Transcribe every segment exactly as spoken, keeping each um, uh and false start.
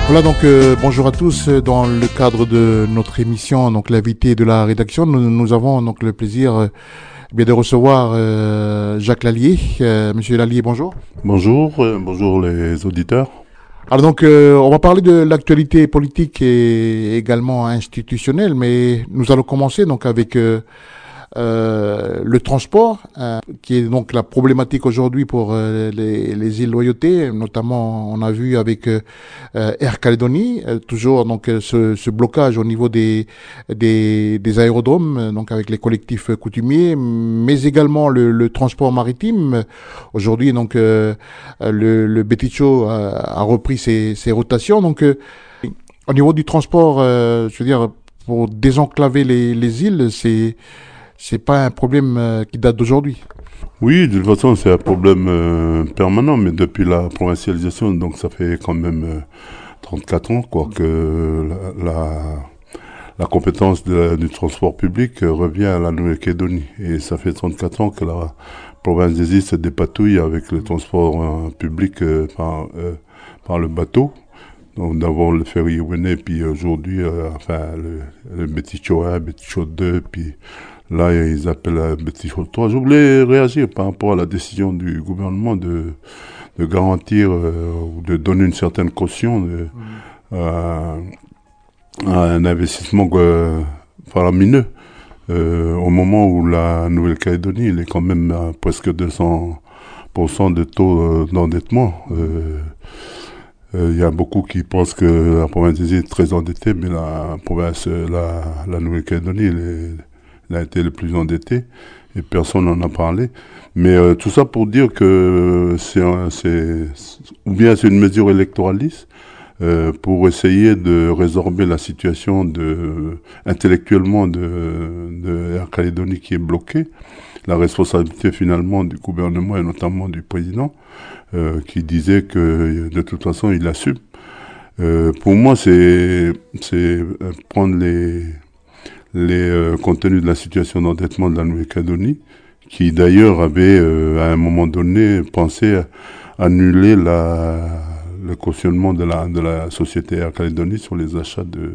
Voilà donc euh, bonjour à tous. Dans le cadre de notre émission, donc l'invité de la rédaction, nous, nous avons donc le plaisir euh, bien de recevoir euh, Jacques Lallier. Euh, Monsieur Lallier, bonjour. Bonjour, euh, bonjour les auditeurs. Alors donc euh, on va parler de l'actualité politique et également institutionnelle, mais nous allons commencer donc avec euh, Euh, le transport, euh, qui est donc la problématique aujourd'hui pour euh, les, les îles Loyauté, notamment on a vu avec euh, Air Calédonie, euh, toujours donc ce, ce blocage au niveau des, des, des aérodromes, donc avec les collectifs coutumiers, mais également le, le transport maritime. Aujourd'hui donc euh, le, le Beticho a, a repris ses, ses rotations. Donc euh, au niveau du transport, euh, je veux dire pour désenclaver les, les îles, c'est c'est pas un problème euh, qui date d'aujourd'hui. Oui, de toute façon, c'est un problème euh, permanent, mais depuis la provincialisation, donc ça fait quand même euh, trente-quatre ans quoi, que la, la, la compétence de, du transport public euh, revient à la Nouvelle-Calédonie. Et ça fait trente-quatre ans que la province des îles se dépatouille avec le transport euh, public euh, par, euh, par le bateau. Donc d'abord le ferry Ouéné, puis aujourd'hui, euh, enfin, le, le Beticho un, Beticho deux, puis là, ils appellent un Beticho trois. Je voulais réagir par rapport à la décision du gouvernement de, de garantir euh, ou de donner une certaine caution de, mmh. euh, à un investissement euh, faramineux. Euh, au moment où la Nouvelle-Calédonie, il est quand même à presque deux cents pour cent de taux euh, d'endettement. Euh, Il euh, y a beaucoup qui pensent que la province des îles est très endettée, mais la province, la, la Nouvelle-Calédonie, elle, est, elle a été le plus endettée et personne n'en a parlé. Mais euh, tout ça pour dire que c'est, c'est ou bien c'est une mesure électoraliste euh, pour essayer de résorber la situation de, intellectuellement de, de Air Calédonie qui est bloquée. La responsabilité finalement du gouvernement et notamment du président. Euh, qui disait que de toute façon il assume. Euh, pour moi, c'est c'est prendre les les euh, contenus de la situation d'endettement de la Nouvelle-Calédonie, qui d'ailleurs avait euh, à un moment donné pensé à annuler la le cautionnement de la de la société Air Calédonie sur les achats de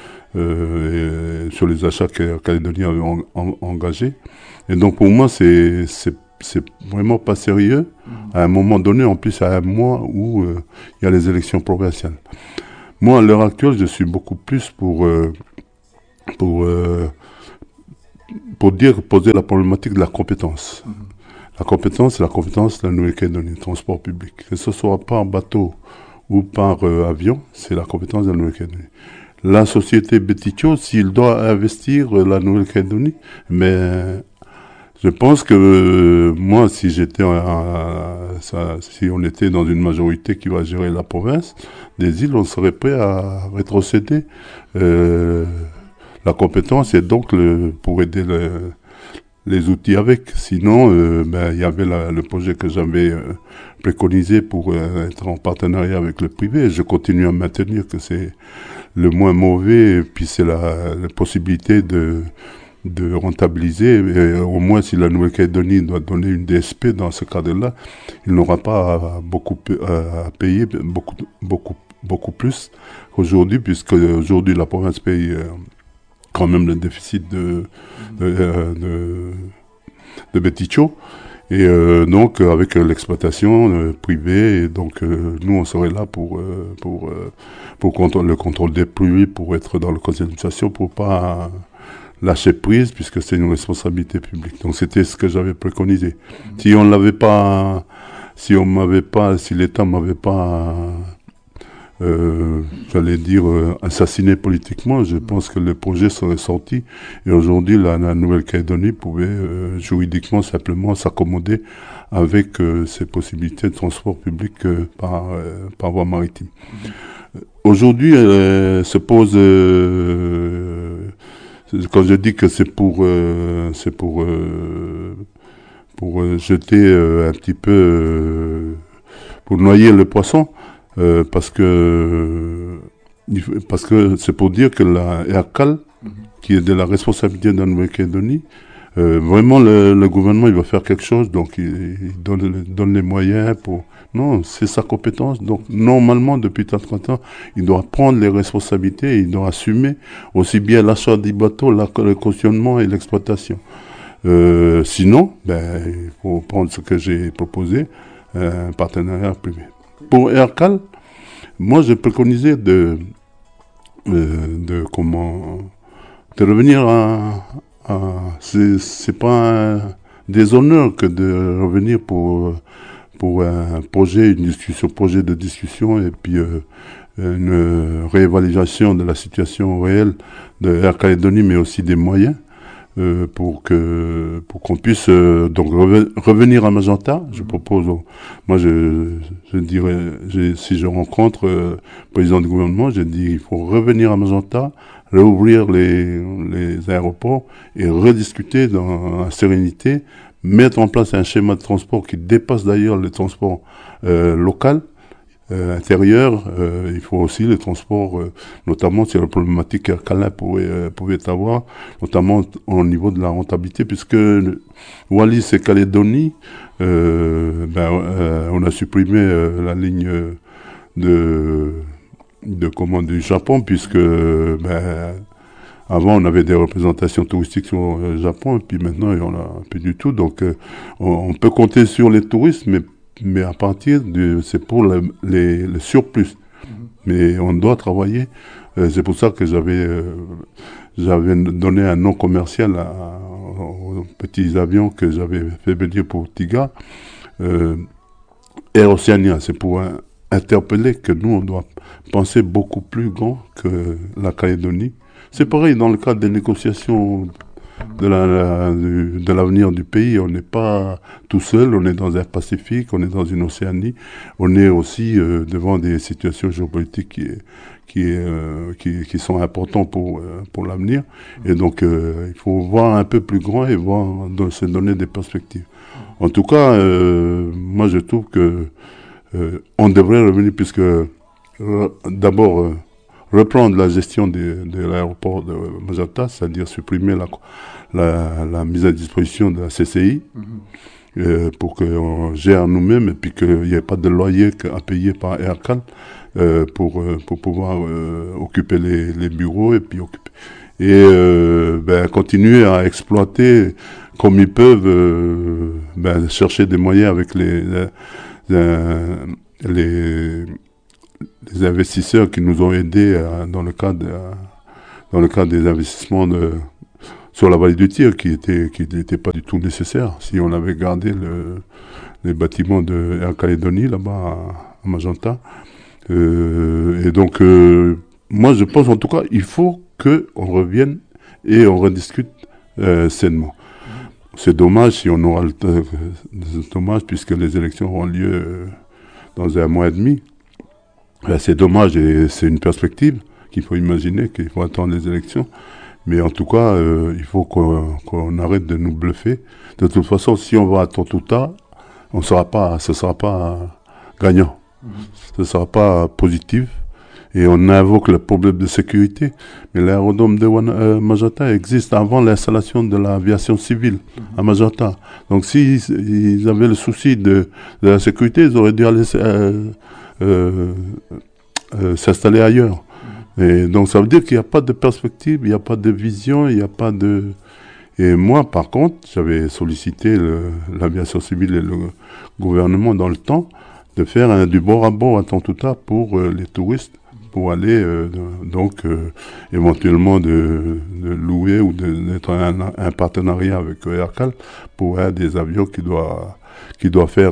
euh, sur les achats qu'Air Calédonie avait en, en, engagés. Et donc pour moi, c'est c'est c'est vraiment pas sérieux à un moment donné, en plus à un mois où il euh, y a les élections provinciales. Moi, à l'heure actuelle, je suis beaucoup plus pour euh, pour euh, pour dire poser la problématique de la compétence. Mm-hmm. La compétence, c'est la compétence de la Nouvelle-Calédonie, transport public. Que ce soit par bateau ou par euh, avion, c'est la compétence de la Nouvelle-Calédonie. La société Beticho, s'il doit investir euh, la Nouvelle-Calédonie, mais je pense que euh, moi, si j'étais, euh, ça, si on était dans une majorité qui va gérer la province des îles, on serait prêt à rétrocéder euh, la compétence et donc le, pour aider le, les outils avec. Sinon, euh, ben il y avait la, le projet que j'avais euh, préconisé pour euh, être en partenariat avec le privé. Je continue à maintenir que c'est le moins mauvais et puis c'est la, la possibilité de de rentabiliser, et au moins si la Nouvelle-Calédonie doit donner une D S P dans ce cadre-là, il n'aura pas à, beaucoup à payer beaucoup beaucoup beaucoup plus qu'aujourd'hui, puisque aujourd'hui la province paye euh, quand même le déficit de de, euh, de, de Beticho, et euh, donc avec l'exploitation euh, privée, et donc euh, nous on serait là pour euh, pour euh, pour contrôle, le contrôle des prix, pour être dans le conseil d'administration, pour pas lâcher prise, puisque c'est une responsabilité publique. Donc c'était ce que j'avais préconisé. Mmh. Si on l'avait pas, si on m'avait pas, si l'État m'avait pas, euh, j'allais dire, euh, assassiné politiquement, je mmh. pense que le projet serait sorti. Et aujourd'hui, la, la Nouvelle-Calédonie pouvait euh, juridiquement simplement s'accommoder avec euh, ces possibilités de transport public euh, par, euh, par voie maritime. Mmh. Aujourd'hui, euh, se pose euh, quand je dis que c'est pour euh, c'est pour euh, pour euh, jeter euh, un petit peu euh, pour noyer le poisson, euh, parce que euh, parce que c'est pour dire que la Aircal, mm-hmm. qui est de la responsabilité de la Nouvelle-Calédonie, Euh, vraiment, le, le gouvernement, il va faire quelque chose, donc il, il donne, donne les moyens pour... Non, c'est sa compétence. Donc, normalement, depuis trente ans, il doit prendre les responsabilités, il doit assumer aussi bien l'achat du bateau, la, le cautionnement et l'exploitation. Euh, sinon, ben, il faut prendre ce que j'ai proposé, un partenariat privé. Pour Aircal, moi, je préconisais de, euh, de comment, de revenir à, à c'est, c'est pas un déshonneur que de revenir pour, pour un projet, une discussion, projet de discussion et puis euh, une réévaluation de la situation réelle de Air Calédonie, mais aussi des moyens. Euh, pour que pour qu'on puisse euh, donc reve, revenir à Magenta. Je propose, euh, moi je, je dirais, je, si je rencontre euh, le président du gouvernement, je dis il faut revenir à Magenta, réouvrir les, les aéroports et rediscuter dans la sérénité, mettre en place un schéma de transport qui dépasse d'ailleurs le transport euh, local. Euh, intérieur, euh, il faut aussi le transport, euh, notamment sur la problématique qu'Aircal pouvait, euh, pouvait avoir, notamment au niveau de la rentabilité, puisque Wallis et Calédonie, euh, ben, euh, on a supprimé euh, la ligne de, de commande du Japon, puisque ben, avant on avait des représentations touristiques sur le Japon, et puis maintenant il y en a plus du tout, donc euh, on, on peut compter sur les touristes, mais mais à partir de, c'est pour le, les, le surplus. Mm-hmm. Mais on doit travailler. Euh, c'est pour ça que j'avais, euh, j'avais donné un nom commercial à, aux petits avions que j'avais fait venir pour Tiga. Euh, Air Oceania, c'est pour un, interpeller que nous, on doit penser beaucoup plus grand que la Calédonie. C'est pareil dans le cadre des négociations de, la, la, du, de l'avenir du pays. On n'est pas tout seul, on est dans un Pacifique, on est dans une Océanie, on est aussi euh, devant des situations géopolitiques qui, qui, euh, qui, qui sont importantes pour, euh, pour l'avenir. Et donc, euh, il faut voir un peu plus grand et voir, de, se donner des perspectives. En tout cas, euh, moi je trouve que euh, on devrait revenir, puisque euh, d'abord, euh, reprendre la gestion de, de l'aéroport de Magenta, c'est-à-dire supprimer la, la, la mise à disposition de la C C I, mm-hmm. euh, pour qu'on gère nous-mêmes et puis qu'il n'y ait pas de loyer à payer par Aircal euh, pour, euh, pour pouvoir euh, occuper les, les bureaux et puis occuper. Et euh, ben, continuer à exploiter comme ils peuvent, euh, ben, chercher des moyens avec les, les, les les investisseurs qui nous ont aidés euh, dans le cadre euh, dans le cadre des investissements de, sur la vallée du Tir qui était qui n'était pas du tout nécessaire si on avait gardé le, les bâtiments de Air Calédonie là-bas à, à Magenta. Euh, et donc euh, moi je pense en tout cas il faut que on revienne et on rediscute euh, sainement. C'est dommage si on aura le temps, c'est dommage puisque les élections auront lieu euh, dans un mois et demi. Ben, c'est dommage et c'est une perspective qu'il faut imaginer, qu'il faut attendre les élections. Mais en tout cas, euh, il faut qu'on, qu'on arrête de nous bluffer. De toute façon, si on va attendre tout tard, on sera pas, ce sera pas gagnant. Mmh. Ce ne sera pas positif. Et on invoque le problème de sécurité. Mais l'aérodrome de Wana, euh, Magenta existe avant l'installation de l'aviation civile mmh. à Magenta. Donc s'ils ils avaient le souci de, de la sécurité, ils auraient dû aller... Euh, Euh, euh, s'installer ailleurs. Mmh. Et donc ça veut dire qu'il n'y a pas de perspective, il n'y a pas de vision, il n'y a pas de... Et moi, par contre, j'avais sollicité le, l'aviation civile et le gouvernement dans le temps de faire un, du bord à bord à Tontouta pour euh, les touristes, pour aller euh, de, donc euh, éventuellement de, de louer ou de, d'être un, un partenariat avec Aircal pour un des avions qui doit, qui doit faire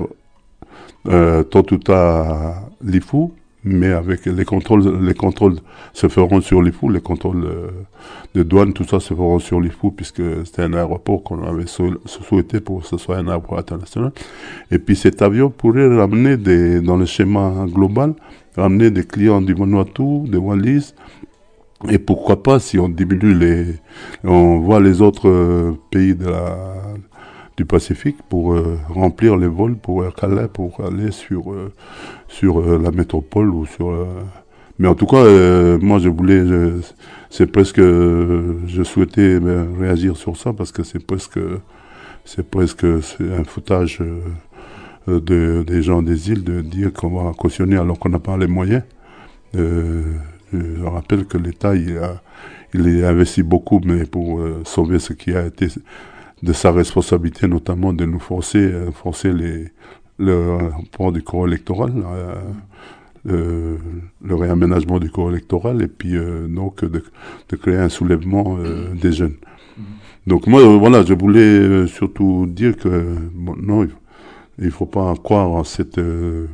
Euh, Tontouta Lifou, mais avec les contrôles, les contrôles se feront sur Lifou, les contrôles euh, de douane, tout ça se feront sur Lifou, puisque c'était un aéroport qu'on avait sou- souhaité pour que ce soit un aéroport international. Et puis cet avion pourrait ramener des, dans le schéma global, ramener des clients du Vanuatu, de Wallis, et pourquoi pas si on diminue les, on voit les autres euh, pays de la du Pacifique pour euh, remplir les vols pour Air Calais pour aller sur euh, sur euh, la métropole ou sur euh, Mais en tout cas, euh, moi, je voulais, je, c'est presque, euh, je souhaitais euh, réagir sur ça parce que c'est presque, c'est presque, c'est un foutage euh, de, des gens des îles de dire qu'on va cautionner alors qu'on n'a pas les moyens. Euh, je rappelle que l'État, il a, il a investi beaucoup, mais pour euh, sauver ce qui a été de sa responsabilité, notamment de nous forcer, euh, forcer les, le port du corps électoral. Euh, Euh, le réaménagement du corps électoral et puis euh, donc de, de créer un soulèvement euh, des jeunes. Mmh. Donc moi euh, voilà, je voulais euh, surtout dire que bon, non, il ne faut pas croire en cette euh,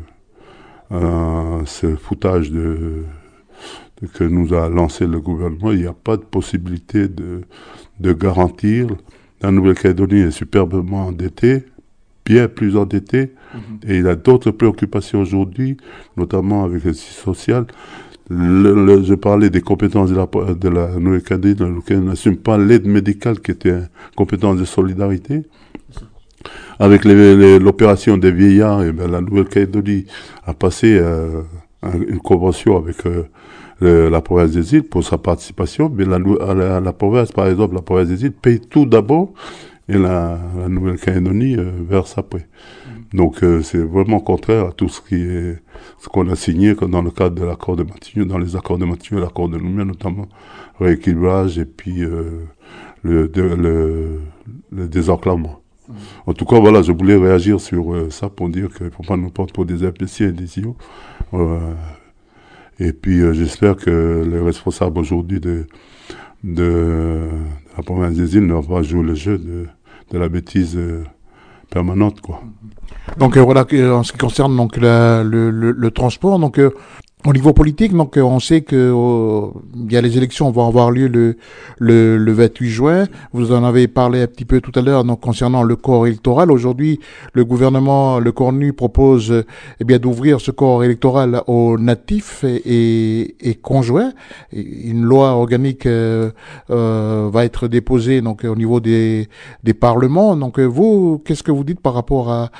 à ce foutage de, de que nous a lancé le gouvernement. Il n'y a pas de possibilité de, de garantir. La Nouvelle-Calédonie est superbement endettée, bien plus endetté, mmh. et il a d'autres préoccupations aujourd'hui, notamment avec le système social. Le, le, je parlais des compétences de la, de la Nouvelle-Calédonie, dans lequel on n'assume pas l'aide médicale qui était une compétence de solidarité. Avec les, les, l'opération des vieillards, et bien, la Nouvelle-Calédonie a passé euh, une convention avec euh, le, la province des îles pour sa participation, mais la, la, la province, par exemple, la province des îles paye tout d'abord, et la, la Nouvelle-Calédonie euh, verse après. Mmh. Donc euh, c'est vraiment contraire à tout ce qui est ce qu'on a signé dans le cadre de l'accord de Matignon, dans les accords de Matignon, l'accord de Nouméa notamment, rééquilibrage et puis euh, le, de, le, le désenclavement. Mmh. En tout cas, voilà, je voulais réagir sur euh, ça pour dire qu'il ne faut pas nous prendre pour des imbéciles et des idiots. Euh, et puis euh, j'espère que les responsables aujourd'hui de, de, de la province des îles ne vont pas jouer le jeu de de la bêtise euh, permanente, quoi. Donc euh, voilà, en ce qui concerne donc la, le, le, le transport, donc euh, au niveau politique, donc euh, on sait que euh, il y a les élections vont avoir lieu le, le le vingt-huit juin. Vous en avez parlé un petit peu tout à l'heure, donc concernant le corps électoral. Aujourd'hui, le gouvernement, le Cornu propose euh, eh bien d'ouvrir ce corps électoral aux natifs et, et, et conjoints. Une loi organique euh, euh, va être déposée donc au niveau des des parlements. Donc vous, qu'est-ce que vous dites par rapport à,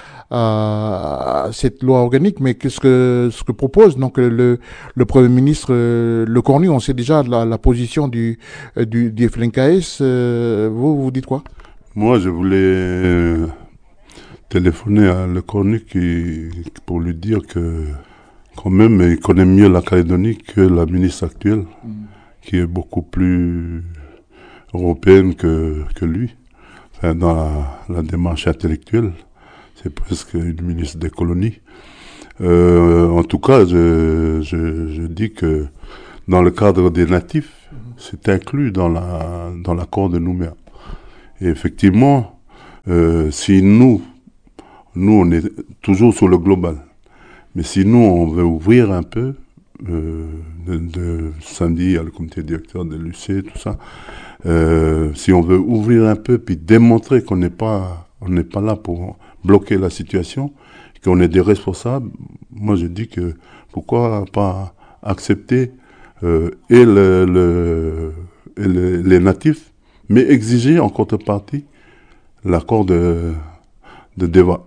à cette loi organique, mais qu'est-ce que ce que propose donc le le Premier ministre, euh, le Cornu, on sait déjà la, la position du, euh, du, du F L N K S. Euh, vous, vous dites quoi? Moi, je voulais euh, téléphoner à le Cornu qui, pour lui dire que, quand même, il connaît mieux la Calédonie que la ministre actuelle, mmh. qui est beaucoup plus européenne que, que lui, enfin, dans la, la démarche intellectuelle. C'est presque une ministre des colonies. Euh, en tout cas, je, je, je dis que dans le cadre des natifs, mmh. c'est inclus dans la dans l'accord de Nouméa. Et effectivement, euh, si nous, nous on est toujours sur le global, mais si nous on veut ouvrir un peu, euh, de, de samedi à le comité directeur de l'U C, tout ça, euh, si on veut ouvrir un peu puis démontrer qu'on n'est pas on n'est pas là pour bloquer la situation, qu'on est des responsables, moi je dis que pourquoi pas accepter euh, et, le, le, et le, les natifs, mais exiger en contrepartie l'accord de, de Deva,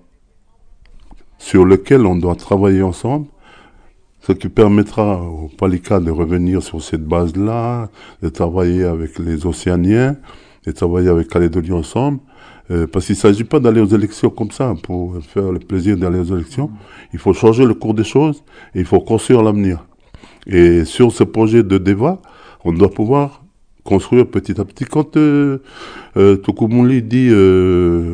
sur lequel on doit travailler ensemble, ce qui permettra au Palika de revenir sur cette base-là, de travailler avec les Océaniens, de travailler avec Calédonie ensemble. Euh, parce qu'il ne s'agit pas d'aller aux élections comme ça, pour faire le plaisir d'aller aux élections. Il faut changer le cours des choses et il faut construire l'avenir. Et sur ce projet de Deva, on doit pouvoir construire petit à petit. Quand euh, euh, Tukumuli dit euh,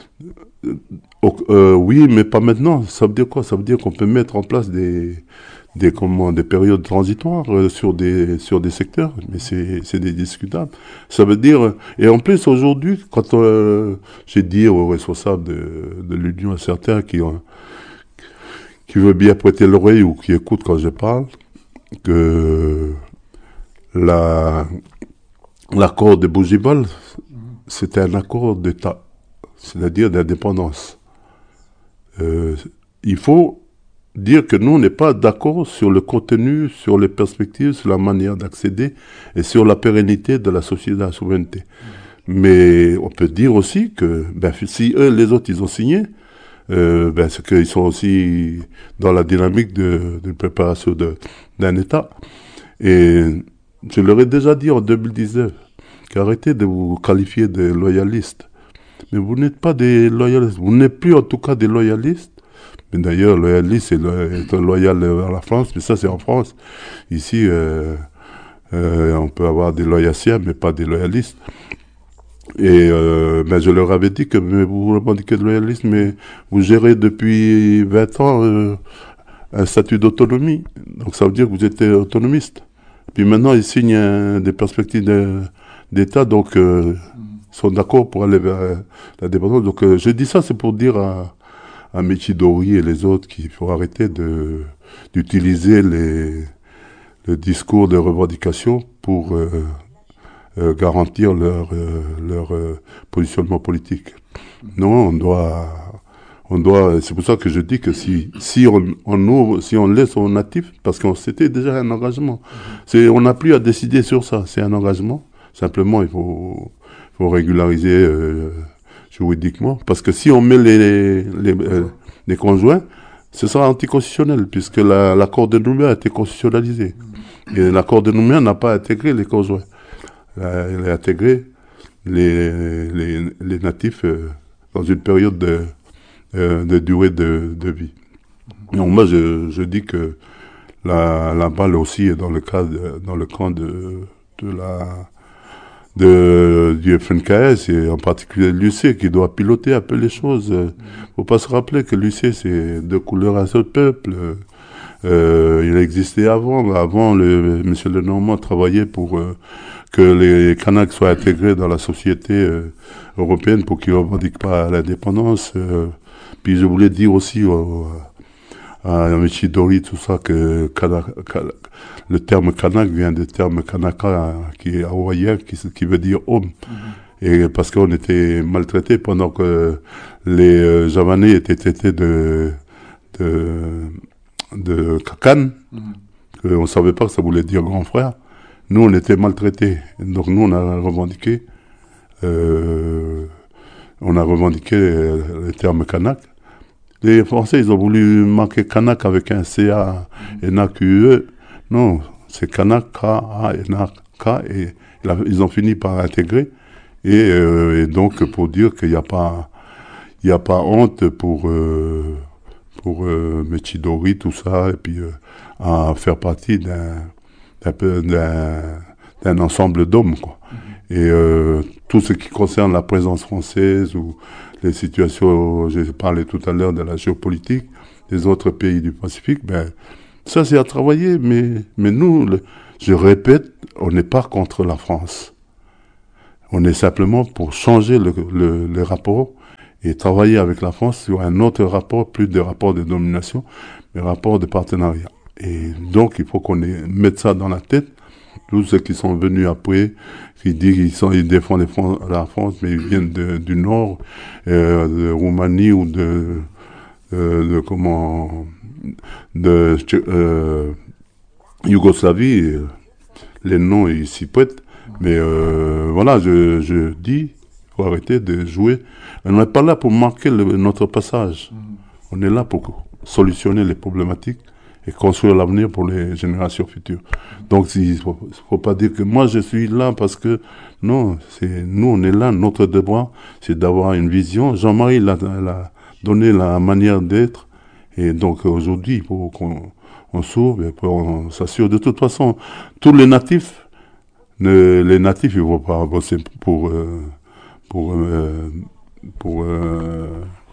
euh, euh, oui, mais pas maintenant, ça veut dire quoi? Ça veut dire qu'on peut mettre en place des... des comment des périodes transitoires euh, sur des sur des secteurs, mais c'est c'est des discutables. Ça veut dire et en plus aujourd'hui quand euh, j'ai dit aux responsables de de l'Union à certains qui ont qui veulent bien prêter l'oreille ou qui écoutent quand je parle que la l'accord de Bougival c'était un accord d'État, c'est-à-dire d'indépendance. Euh, il faut dire que nous, on n'est pas d'accord sur le contenu, sur les perspectives, sur la manière d'accéder et sur la pérennité de la société de la souveraineté. Mmh. Mais on peut dire aussi que ben, si eux, les autres, ils ont signé, euh, ben, c'est qu'ils sont aussi dans la dynamique de, de préparation de, d'un État. Et je leur ai déjà dit en deux mille dix-neuf qu'arrêtez de vous qualifier de loyalistes. Mais vous n'êtes pas des loyalistes. Vous n'êtes plus en tout cas des loyalistes. Mais d'ailleurs, loyaliste, c'est lo- être loyal à la France, mais ça c'est en France. Ici, euh, euh, on peut avoir des loyatiens, mais pas des loyalistes. Et euh, ben, je leur avais dit que mais vous revendiquez de loyalisme, mais vous gérez depuis vingt ans euh, un statut d'autonomie. Donc ça veut dire que vous êtes autonomiste. Puis maintenant, ils signent un- des perspectives de- d'État, donc euh, ils sont d'accord pour aller vers euh, la dépendance. Donc euh, je dis ça, c'est pour dire à, à Michidori et les autres qu'il faut arrêter de d'utiliser les le discours de revendication pour euh, euh, garantir leur euh, leur euh, positionnement politique. Non, on doit on doit c'est pour ça que je dis que si si on on ouvre, si on laisse aux natifs, parce que c'était déjà un engagement. C'est on n'a plus à décider sur ça, c'est un engagement. Simplement il faut faut régulariser euh, juridiquement, parce que si on met les les, euh, les conjoints, ce sera anticonstitutionnel puisque la- l'accord de Nouméa a été constitutionnalisé. Et l'accord de Nouméa n'a pas intégré les conjoints. Euh, Il a intégré les, les, les natifs euh, dans une période de, euh, de durée de, de vie. Donc moi, je, je dis que la, la balle aussi est dans le cas de- dans le camp de, de la de, du F N K S et en particulier de l'U C qui doit piloter un peu les choses. Euh, faut pas se rappeler que l'U C c'est de couleur un seul peuple. Euh, il existait avant. Avant, le Monsieur Lenormand travaillait pour euh, que les Kanaks soient intégrés dans la société euh, européenne pour qu'ils ne revendiquent pas l'indépendance. Euh, puis je voulais dire aussi au- à Michidori tout ça que Kana- Kana- le terme Kanak vient du terme Kanaka qui est hawaïen, qui, qui veut dire homme. Et parce qu'on était maltraités pendant que les euh, Javanais étaient traités de de de Kakan, on ne savait pas que ça voulait dire grand frère. Nous, on était maltraités. Donc nous, on a revendiqué, euh, on a revendiqué le, le terme Kanak. Les Français, ils ont voulu marquer Kanak avec un C A N A Q E. Non, c'est Kanak, K A N A K, et ils ont fini par intégrer. Et, euh, et donc, pour dire qu'il n'y a pas, il n'y a pas honte pour, euh, pour euh, Michidori, tout ça, et puis euh, à faire partie d'un, d'un, peu- d'un, d'un ensemble d'hommes, quoi. Et euh, tout ce qui concerne la présence française ou les situations, j'ai parlé tout à l'heure de la géopolitique des autres pays du Pacifique, ben ça c'est à travailler, mais, mais nous, le- je répète, on n'est pas contre la France. On est simplement pour changer le, le, le rapport et travailler avec la France sur un autre rapport, plus de rapport de domination, mais rapport de partenariat. Et donc, il faut qu'on ait- mette ça dans la tête. Tous ceux qui sont venus après, qui disent qu'ils sont, ils défendent les Fran- la France, mais ils viennent de- du Nord, euh, de Roumanie ou de, euh, de comment, de euh, Yougoslavie. euh, Les noms, ils s'y prêtent. Mais euh, voilà, je, je dis, il faut arrêter de jouer. On n'est pas là pour marquer le- notre passage. On est là pour solutionner les problématiques et construire l'avenir pour les générations futures. Donc, il ne faut, faut pas dire que moi, je suis là parce que... Non, c'est nous, on est là. Notre devoir, c'est d'avoir une vision. Jean-Marie l'a, l'a donné la manière d'être. Et donc, aujourd'hui, il faut qu'on on s'ouvre et qu'on s'assure. De toute façon, tous les natifs, ne- les natifs, ils ne vont pas bosser pour... euh, pour, euh, pour euh,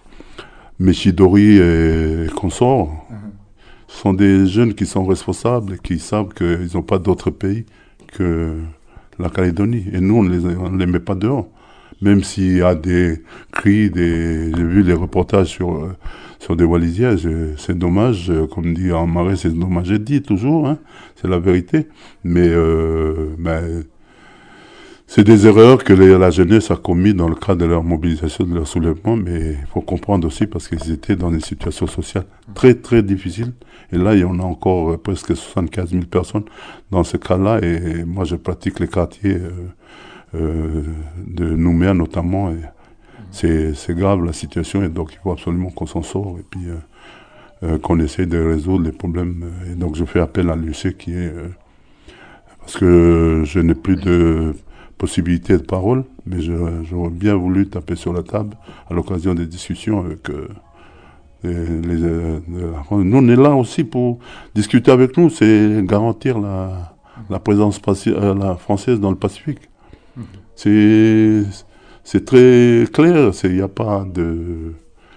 Michidori et consorts. Ce sont des jeunes qui sont responsables et qui savent qu'ils n'ont pas d'autre pays que la Calédonie. Et nous, on ne les, on les met pas dehors. Même s'il y a des cris, des... j'ai vu les reportages sur, euh, sur des Wallisiens, je- c'est dommage, euh, comme dit en marais, c'est dommage, j'ai dit toujours, hein, c'est la vérité. Mais euh, ben, c'est des erreurs que les- la jeunesse a commises dans le cadre de leur mobilisation, de leur soulèvement, mais il faut comprendre aussi parce qu'ils étaient dans une situation sociale très très difficile. Et là, il y en a encore euh, presque soixante-quinze mille personnes dans ce cas-là. Et, moi, je pratique les quartiers euh, euh, de Nouméa notamment. Et, c'est, c'est grave la situation et donc il faut absolument qu'on s'en sorte et puis euh, euh, qu'on essaye de résoudre les problèmes. Et donc je fais appel à l'U C qui est... Euh, parce que je n'ai plus de possibilité de parole, mais je, j'aurais bien voulu taper sur la table à l'occasion des discussions avec... Euh, Les, les, euh, nous, on est là aussi pour discuter avec nous, c'est garantir la, la présence euh, la française dans le Pacifique. Mm-hmm. C'est, c'est très clair, il n'y a pas de...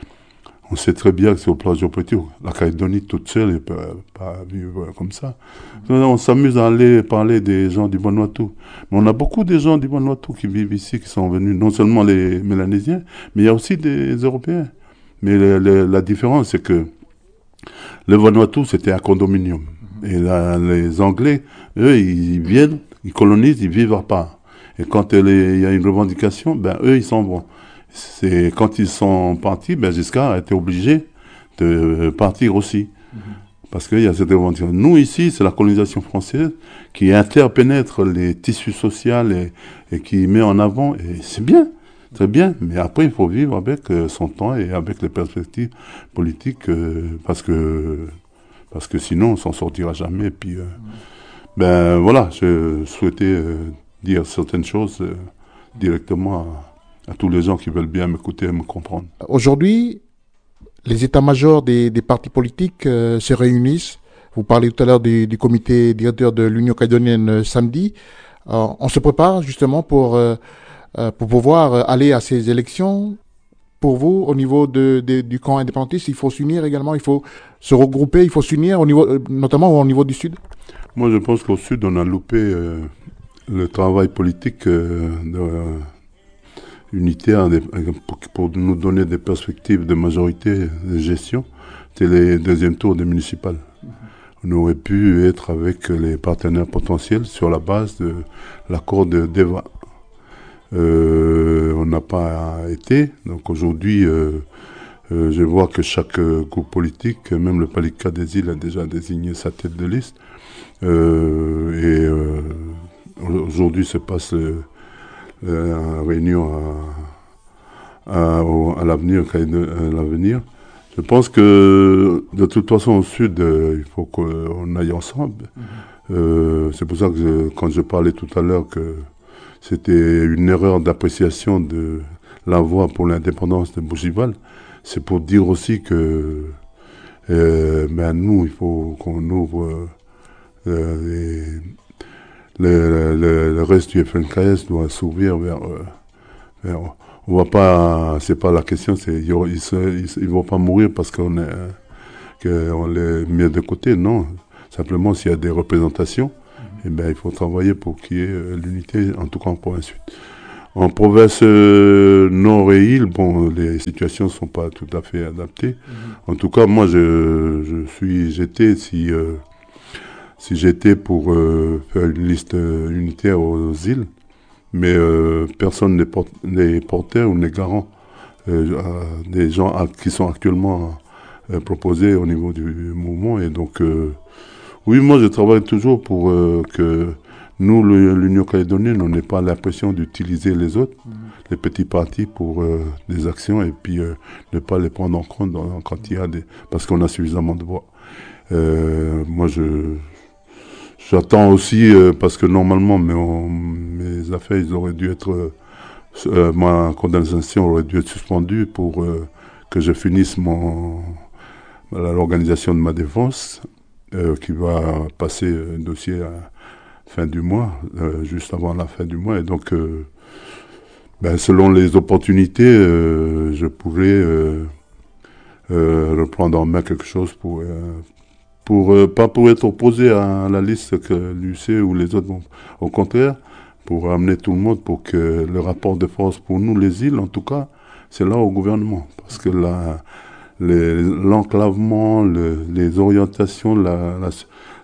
On sait très bien que c'est au plan géopolitique, la Calédonie toute seule ne peut pas vivre comme ça. Mm-hmm. On s'amuse à aller parler des gens du Vanuatu. Mais on a beaucoup de gens du Vanuatu qui vivent ici, qui sont venus, non seulement les Mélanésiens, mais il y a aussi des Européens. Mais le, le, la différence, c'est que le Vanuatu, c'était un condominium. Mmh. Et la, les Anglais, eux, ils viennent, ils colonisent, ils vivent à part. Et quand il y a une revendication, ben, eux, ils s'en vont. C'est, quand ils sont partis, ben, Giscard a été obligé de partir aussi. Mmh. Parce qu'il y a cette revendication. Nous, ici, c'est la colonisation française qui interpénètre les tissus sociaux et, et qui met en avant, et c'est bien. Très bien, mais après, il faut vivre avec euh, son temps et avec les perspectives politiques, euh, parce que parce que sinon, on s'en sortira jamais. Et puis, euh, ben voilà, je souhaitais euh, dire certaines choses euh, directement à, à tous les gens qui veulent bien m'écouter et me comprendre. Aujourd'hui, les états-majors des, des partis politiques euh, se réunissent. Vous parlez tout à l'heure du, du comité directeur de l'Union calédonienne euh, samedi. Euh, on se prépare justement pour... Euh, pour pouvoir aller à ces élections. Pour vous, au niveau de, de, du camp indépendantiste, il faut s'unir également, il faut se regrouper, il faut s'unir, au niveau, notamment au niveau du Sud. Moi, je pense qu'au Sud, on a loupé euh, le travail politique euh, de, euh, unitaire de, pour, pour nous donner des perspectives de majorité de gestion. C'était les deuxièmes tours des municipales. On aurait pu être avec les partenaires potentiels sur la base de l'accord de Deva. Euh, on n'a pas été. Donc aujourd'hui, euh, euh, je vois que chaque euh, groupe politique, même le Palika des îles, a déjà désigné sa tête de liste. Euh, et euh, aujourd'hui se passe euh, la réunion à, à, à l'avenir, à l'avenir. Je pense que de toute façon au Sud, euh, il faut qu'on aille ensemble. Mmh. Euh, c'est pour ça que je, quand je parlais tout à l'heure que c'était une erreur d'appréciation de la voie pour l'indépendance de Bougival. C'est pour dire aussi que euh, ben nous, il faut qu'on ouvre euh, les, le, le, le reste du F N K S doit s'ouvrir vers, vers. On va pas, c'est pas la question, c'est ils, ils, ils vont pas mourir parce qu'on est qu'on les met de côté, non. Simplement s'il y a des représentations. Eh ben, il faut travailler pour qu'il y ait euh, l'unité, en tout cas en province sud. En province euh, nord et île, bon, les situations ne sont pas tout à fait adaptées. Mm-hmm. En tout cas, moi, je, je suis, j'étais, si, euh, si j'étais pour euh, faire une liste euh, unitaire aux îles, mais euh, personne n'est, port- n'est porteur ou n'est garant euh, des gens à, qui sont actuellement euh, proposés au niveau du mouvement. Et donc, euh, oui, moi je travaille toujours pour euh, que nous, le, l'Union calédonienne, on n'ait pas l'impression d'utiliser les autres, mmh. les petits partis pour euh, des actions et puis euh, ne pas les prendre en compte dans, quand il y a des... parce qu'on a suffisamment de voix. Euh, moi je... J'attends aussi, euh, parce que normalement mes, on, mes affaires, ils auraient dû être... Euh, ma condamnation aurait dû être suspendue pour euh, que je finisse mon, l'organisation de ma défense. Euh, qui va passer un dossier à fin du mois, euh, juste avant la fin du mois. Et donc, euh, ben, selon les opportunités, euh, je pourrais euh, euh, reprendre en main quelque chose pour, euh, pour euh, pas pour être opposé à la liste que l'U C ou les autres vont. Au contraire, pour amener tout le monde, pour que le rapport de force pour nous, les îles, en tout cas, c'est là au gouvernement. Parce que la... Les, l'enclavement, le, les orientations, la, la,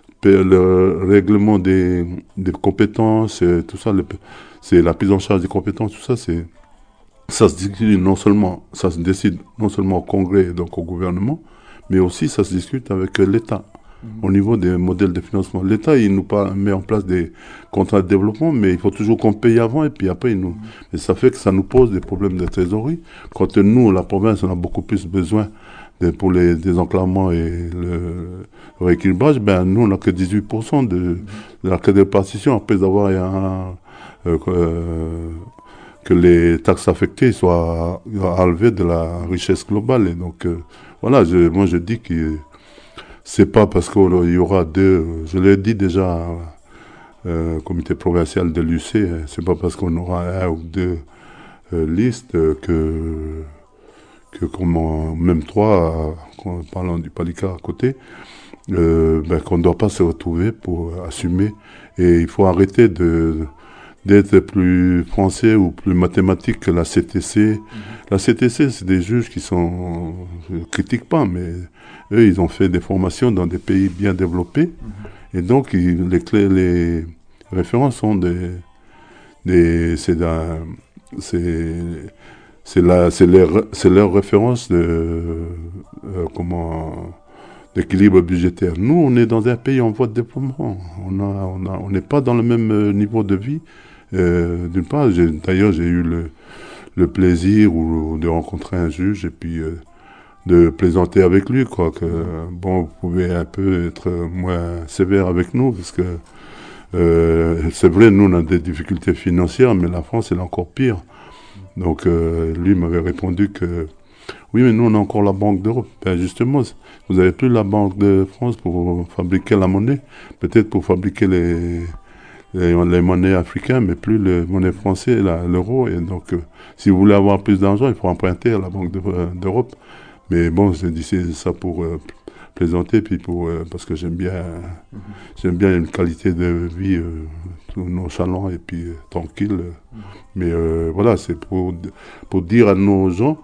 le règlement des, des compétences, tout ça, le, c'est la prise en charge des compétences, tout ça, c'est, ça se discute non seulement, ça se décide non seulement au Congrès, donc au gouvernement, mais aussi ça se discute avec l'État. au niveau des modèles de financement. L'État, il nous pas, met en place des contrats de développement, mais il faut toujours qu'on paye avant et puis après, il nous... Et ça fait que ça nous pose des problèmes de trésorerie. Quand nous, la province, on a beaucoup plus besoin de, pour les désenclavements et le, le rééquilibrage, ben nous, on n'a que dix-huit pour cent de, de la caisse de répartition après avoir un, euh, euh, que les taxes affectées soient enlevées de la richesse globale. Et donc, euh, voilà, je, moi je dis que c'est pas parce qu'il y aura deux, je l'ai dit déjà, euh, comité provincial de l'U C, c'est pas parce qu'on aura un ou deux euh, listes que, que comment, même trois, en parlant du Palika à côté, euh, ben, qu'on ne doit pas se retrouver pour assumer. Et il faut arrêter de d'être plus français ou plus mathématique que la C T C. Mm-hmm. La C T C, c'est des juges qui sont... Je ne critique pas, mais eux, ils ont fait des formations dans des pays bien développés. Mm-hmm. Et donc, ils, les, clés, les références sont des... des c'est c'est c'est la, c'est leur, c'est leur référence de... Euh, comment... d'équilibre budgétaire. Nous, on est dans un pays en voie de développement. On a, on a, on n'est pas dans le même niveau de vie. Euh, d'une part, j'ai, d'ailleurs, j'ai eu le, le plaisir ou, de rencontrer un juge et puis euh, de plaisanter avec lui, quoi. Que bon, vous pouvez un peu être moins sévère avec nous parce que euh, c'est vrai, nous, on a des difficultés financières, mais la France, elle est encore pire. Donc, euh, lui m'avait répondu que oui, mais nous, on a encore la Banque d'Europe. Ben justement, vous n'avez plus la Banque de France pour fabriquer la monnaie. Peut-être pour fabriquer les, les, les monnaies africaines, mais plus les monnaies françaises, l'euro. Et donc, euh, si vous voulez avoir plus d'argent, il faut emprunter à la Banque d'Europe. Mais bon, je dis ça pour euh, plaisanter, puis pour, euh, parce que j'aime bien, mm-hmm. j'aime bien une qualité de vie euh, nonchalant et puis euh, tranquille. Mm-hmm. Mais euh, voilà, c'est pour, pour dire à nos gens,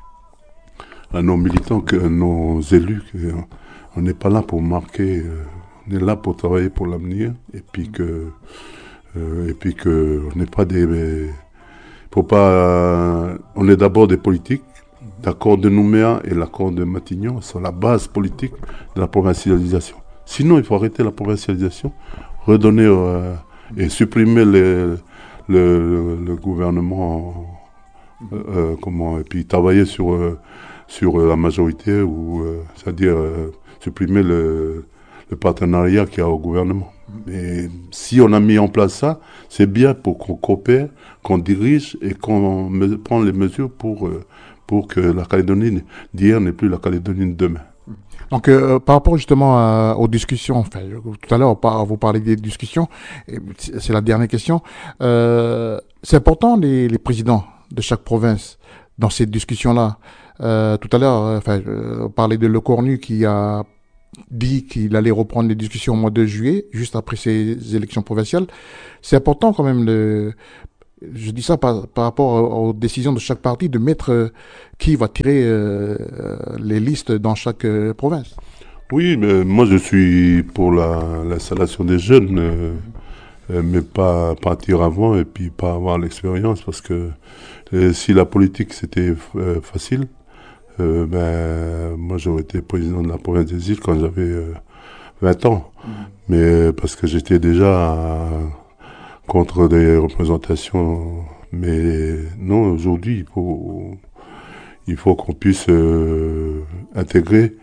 à nos militants, que nos élus, qu'on n'est pas là pour marquer, euh, on est là pour travailler pour l'avenir, et puis que, euh, et puis que on n'est pas des, pour pas, euh, on est d'abord des politiques. L'accord de Nouméa et l'accord de Matignon sont la base politique de la provincialisation. Sinon, il faut arrêter la provincialisation, redonner euh, et supprimer les, le, le gouvernement, euh, euh, comment, et puis travailler sur euh, sur euh, la majorité, ou euh, c'est-à-dire euh, supprimer le, le partenariat qu'il y a au gouvernement. Mais si on a mis en place ça, c'est bien pour qu'on coopère, qu'on dirige et qu'on me, prend les mesures pour, euh, pour que la Calédonie d'hier n'est plus la Calédonie de demain. Donc, euh, par rapport justement à, aux discussions, enfin, tout à l'heure, vous parlez des discussions, et c'est la dernière question. Euh, c'est important, les, les présidents de chaque province, dans cette discussion-là. Euh, tout à l'heure, enfin, euh, on parlait de Le Cornu qui a dit qu'il allait reprendre les discussions au mois de juillet, juste après ces élections provinciales. C'est important quand même, le, je dis ça par, par rapport aux décisions de chaque parti, de mettre euh, qui va tirer euh, les listes dans chaque euh, province. Oui, mais moi je suis pour la, l'installation des jeunes, euh, euh, mais pas partir avant et puis pas avoir l'expérience, parce que euh, si la politique c'était euh, facile, Euh, ben, moi j'aurais été président de la province des îles quand j'avais euh, vingt ans. Mmh. Mais euh, parce que j'étais déjà euh, contre des représentations. Mais non, aujourd'hui, il faut, il faut qu'on puisse euh, intégrer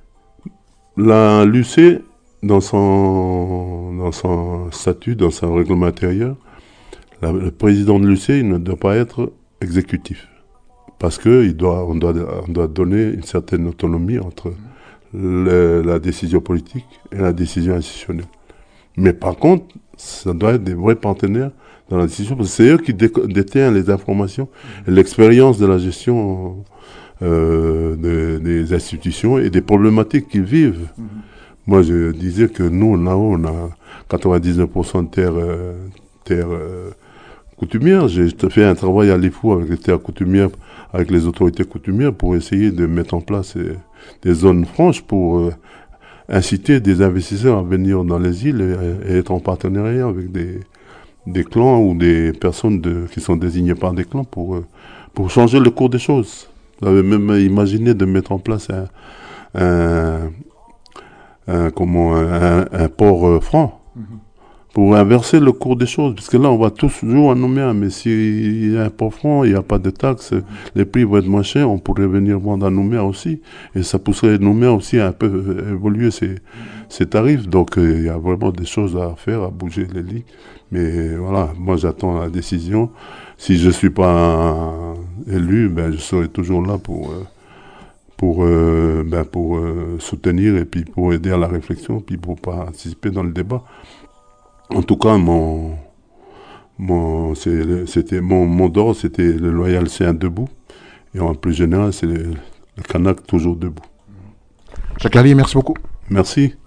la l'U C dans son, dans son statut, dans son règlement intérieur. La, le président de l'U C, il ne doit pas être exécutif. Parce qu'on doit, on doit, on doit donner une certaine autonomie entre le, la décision politique et la décision institutionnelle. Mais par contre, ça doit être des vrais partenaires dans la décision, parce que c'est eux qui dé, détiennent les informations et l'expérience de la gestion euh, de, des institutions et des problématiques qu'ils vivent. Mm-hmm. Moi, je disais que nous, là-haut, on a quatre-vingt-dix-neuf pour cent de terres euh, terre, euh, coutumières. J'ai fait un travail à l'I F O avec les terres coutumières, avec les autorités coutumières, pour essayer de mettre en place euh, des zones franches pour euh, inciter des investisseurs à venir dans les îles et, et être en partenariat avec des, des clans ou des personnes de, qui sont désignées par des clans pour, euh, pour changer le cours des choses. J'avais même imaginé de mettre en place un, un, un, comment, un, un port euh, franc. Mm-hmm. Pour inverser le cours des choses, parce que là, on va tous toujours à Nouméa, mais s'il y a un port franc, il n'y a pas de taxes, mm-hmm. les prix vont être moins chers, on pourrait venir vendre à Nouméa aussi, et ça pousserait Nouméa aussi à un peu évoluer ses, mm-hmm. ses tarifs. Donc, euh, il y a vraiment des choses à faire, à bouger les lignes. Mais voilà, moi, j'attends la décision. Si je ne suis pas élu, ben, je serai toujours là pour... Euh, pour, euh, ben, pour euh, soutenir et puis pour aider à la réflexion, puis pour participer dans le débat. En tout cas, mon, mon, c'était, mon mot d'ordre, c'était le loyal, c'est un debout. Et en plus général, c'est le, le Kanak toujours debout. Jacques Lallier, merci beaucoup. Merci.